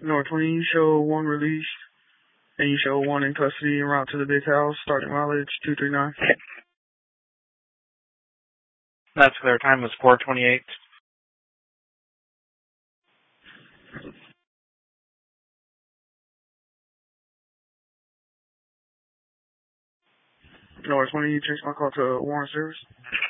North 20, you show 1 released, and you show 1 in custody en route to the big house, starting mileage 239. That's clear. Time was 4:28. North 20, you change my call to warrant service.